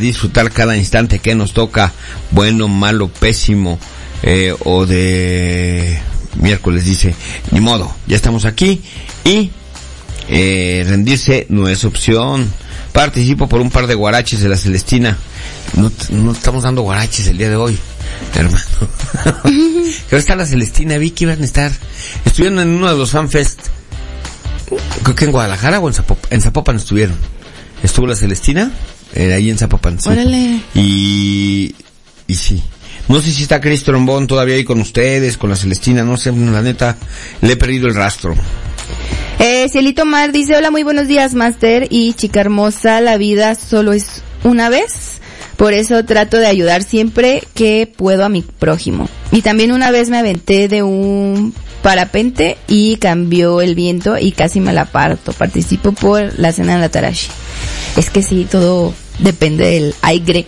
disfrutar cada instante que nos toca, bueno, malo, pésimo, o de miércoles, dice, ni modo, ya estamos aquí, y rendirse no es opción. Participo por un par de guaraches de la Celestina. No estamos dando guaraches el día de hoy, hermano. Pero está la Celestina, vi que iban a estar, estuvieron en uno de los FanFest, creo que en Guadalajara o en Zapopan estuvieron. Estuvo la Celestina, ahí en Zapopan, sí. Órale. Y sí. No sé si está Chris Trombón todavía ahí con ustedes, con la Celestina, no sé, la neta, le he perdido el rastro. Cielito Mar dice, hola, muy buenos días, Master y chica hermosa, la vida solo es una vez, por eso trato de ayudar siempre que puedo a mi prójimo. Y también una vez me aventé de un parapente y cambió el viento y casi me la parto. Participo por la cena de la Tarashi. Es que sí, todo depende del aire.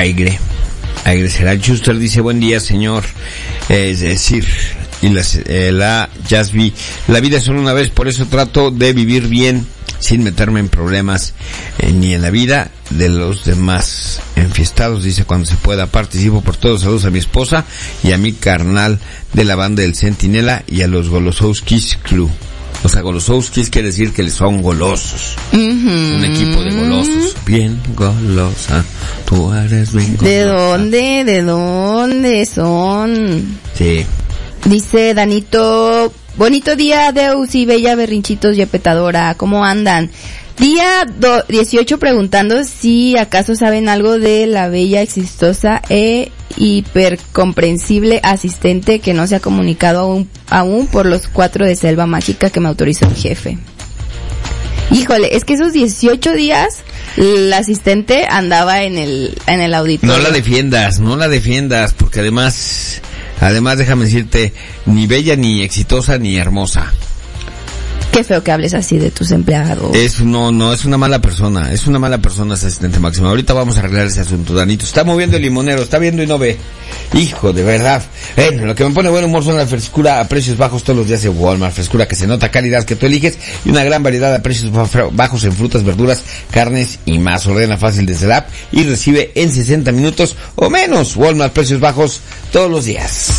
Será Schuster, dice, buen día, señor. Es decir, y la Jasby, la vida es solo una vez, por eso trato de vivir bien, sin meterme en problemas, ni en la vida de los demás. Enfiestados, dice, cuando se pueda, participo por todos. Saludos a mi esposa y a mi carnal de la banda del Centinela y a los Golosowskis Club. O sea, Golosowskis quiere decir que son golosos. Un equipo de golosos. Bien golosa, tú eres bien golosa. ¿De dónde son? Sí. Dice Danito, bonito día, Deus y bella berrinchitos y petadora, ¿cómo andan? Día 18 preguntando si acaso saben algo de la bella, exitosa e hipercomprensible asistente que no se ha comunicado aún por los 4 de Selva Mágica que me autorizó el jefe. Híjole, es que esos 18 días el asistente andaba en el auditorio. No la defiendas, porque además déjame decirte, ni bella, ni exitosa, ni hermosa. Qué feo que hables así de tus empleados. No, es una mala persona esa asistente máxima. Ahorita vamos a arreglar ese asunto, Danito. Está moviendo el limonero, está viendo y no ve. Hijo, de verdad. Lo que me pone buen humor son la frescura a precios bajos todos los días de Walmart. Frescura que se nota, calidad que tú eliges y una gran variedad a precios bajos en frutas, verduras, carnes y más. Ordena fácil desde la app y recibe en 60 minutos o menos. Walmart, precios bajos todos los días.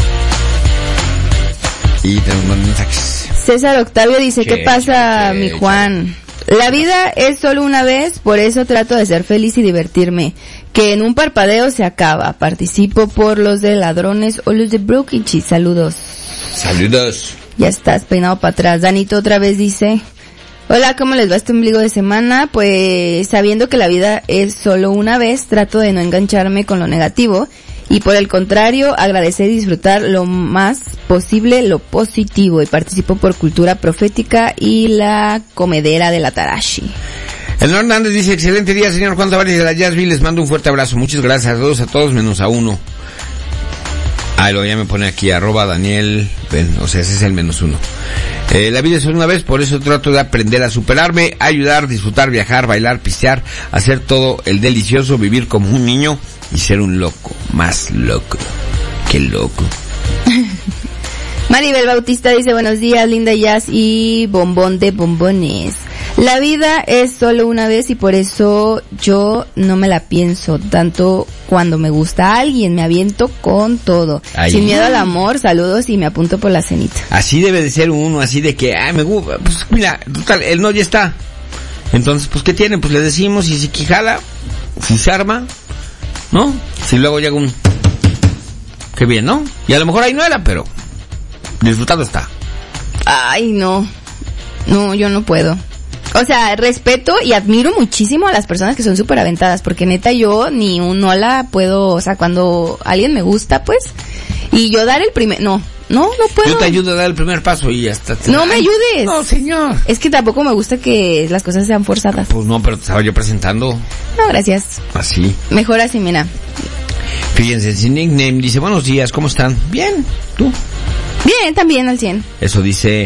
Y tenemos mensajes. César Octavio dice, ¿qué pasa, mi Juan? La vida es solo una vez, por eso trato de ser feliz y divertirme. Que en un parpadeo se acaba. Participo por los de Ladrones o los de Broken Cheese. Saludos. Ya estás peinado para atrás. Danito otra vez dice, hola, ¿cómo les va este ombligo de semana? Pues sabiendo que la vida es solo una vez, trato de no engancharme con lo negativo. Y por el contrario, agradecer y disfrutar lo más posible lo positivo. Y participo por Cultura Profética y la Comedera de la Tarashi. El Hernández dice, excelente día, señor Juan Tavares de la Jazzville, les mando un fuerte abrazo. Muchas gracias a todos menos a uno. Luego ya me pone aquí, @Daniel, o sea, ese es el -1. La vida es una vez, por eso trato de aprender a superarme, ayudar, disfrutar, viajar, bailar, pistear, hacer todo el delicioso, vivir como un niño y ser un loco, más loco que loco. Maribel Bautista dice, buenos días, linda Jazz y bombón de bombones. La vida es solo una vez y por eso yo no me la pienso tanto cuando me gusta a alguien, me aviento con todo. Ay, sin miedo al amor, saludos y me apunto por la cenita. Así debe de ser uno, así de que, me gusta, pues mira, total, el no ya está. Entonces, pues ¿qué tiene? Pues le decimos y si jala, si se arma, ¿no? Si luego llega un, qué bien, ¿no? Y a lo mejor ahí no era, pero disfrutado está. Ay, no, yo no puedo. O sea, respeto y admiro muchísimo a las personas que son súper aventadas, porque neta yo ni un hola puedo, o sea, cuando alguien me gusta, pues, y yo dar el primer, no puedo. Yo te ayudo a dar el primer paso y ya está. No me ayudes. No, señor. Es que tampoco me gusta que las cosas sean forzadas. Pues no, pero te estaba yo presentando. No, gracias. Así. Mejor así, mira. Fíjense, sin nickname dice, buenos días, ¿cómo están? Bien, ¿tú? Bien, también al 100. Eso dice,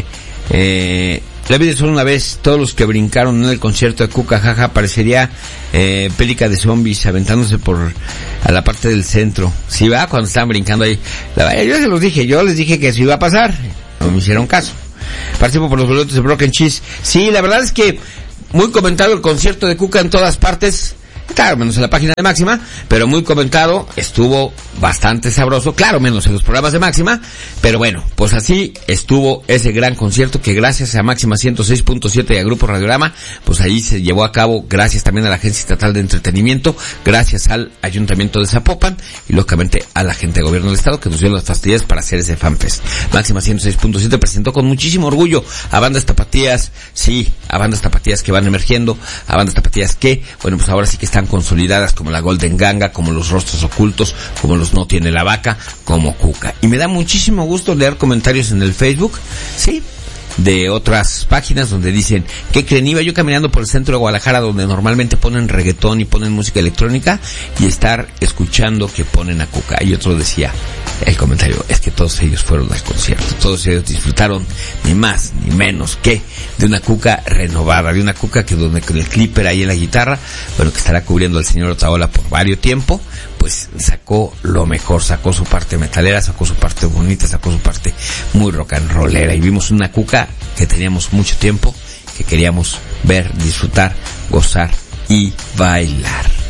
la vida es solo una vez, todos los que brincaron en el concierto de Cuca, jaja, parecería pélica de zombies aventándose a la parte del centro. Sí, va, cuando estaban brincando ahí. Yo les dije que eso iba a pasar. No me hicieron caso. Participo por los boletos de Broken Cheese. Sí, la verdad es que muy comentado el concierto de Cuca en todas partes. Claro, menos en la página de Máxima, pero muy comentado, estuvo bastante sabroso, claro, menos en los programas de Máxima, pero bueno, pues así estuvo ese gran concierto que gracias a Máxima 106.7 y a Grupo Radiorama, pues ahí se llevó a cabo, gracias también a la Agencia Estatal de Entretenimiento, gracias al Ayuntamiento de Zapopan y lógicamente a la gente de Gobierno del Estado que nos dio las facilidades para hacer ese fanfest. Máxima 106.7 presentó con muchísimo orgullo a bandas tapatías, sí, a bandas tapatías que van emergiendo, a bandas tapatías que, bueno, pues ahora sí que están consolidadas, como la Golden Ganga, como los Rostros Ocultos, como los No Tiene la Vaca, como Cuca. Y me da muchísimo gusto leer comentarios en el Facebook, sí, de otras páginas donde dicen, ¿qué creen? Iba yo caminando por el centro de Guadalajara donde normalmente ponen reggaetón y ponen música electrónica y estar escuchando que ponen a Cuca. Y otro decía, el comentario, es que todos ellos fueron al concierto, todos ellos disfrutaron ni más ni menos que de una Cuca renovada, de una Cuca que donde con el clipper ahí en la guitarra, bueno, que estará cubriendo al señor Otaola por varios tiempo, pues sacó lo mejor, sacó su parte metalera, sacó su parte bonita, sacó su parte muy rock and rollera y vimos una Cuca que teníamos mucho tiempo, que queríamos ver, disfrutar, gozar y bailar.